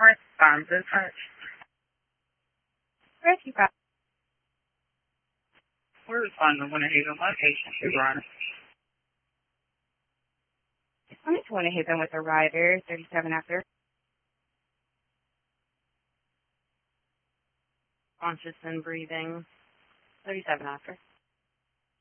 Response dispatch. Rescue call. We're responding to Winter Haven location, Your Honor. I'm just want to hit them with a rider, 37 after. Conscious and breathing, 37 after.